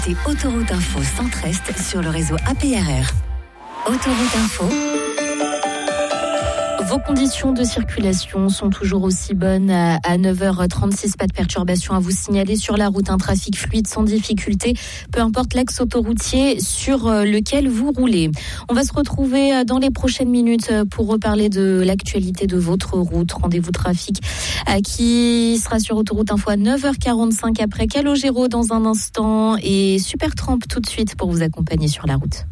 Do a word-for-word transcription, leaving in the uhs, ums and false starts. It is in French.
C'est Autoroute Info Centre-Est sur le réseau A P R R. Autoroute Info. Vos conditions de circulation sont toujours aussi bonnes à neuf heures trente-six. Pas de perturbation à vous signaler sur la route. Un trafic fluide sans difficulté, peu importe l'axe autoroutier sur lequel vous roulez. On va se retrouver dans les prochaines minutes pour reparler de l'actualité de votre route. Rendez-vous trafic qui sera sur Autoroute Info à neuf heures quarante-cinq après Calogero dans un instant et Super Tramp tout de suite pour vous accompagner sur la route.